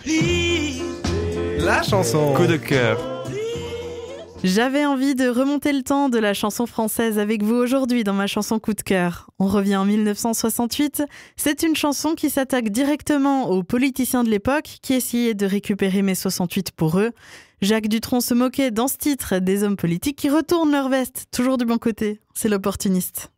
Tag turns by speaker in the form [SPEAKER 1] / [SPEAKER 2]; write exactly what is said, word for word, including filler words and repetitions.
[SPEAKER 1] La chanson coup de cœur.
[SPEAKER 2] J'avais envie de remonter le temps de la chanson française avec vous aujourd'hui dans ma chanson coup de cœur. On revient en dix-neuf cent soixante-huit. C'est une chanson qui s'attaque directement aux politiciens de l'époque qui essayaient de récupérer mai soixante-huit pour eux. Jacques Dutronc se moquait dans ce titre des hommes politiques qui retournent leur veste, toujours du bon côté. C'est l'opportuniste.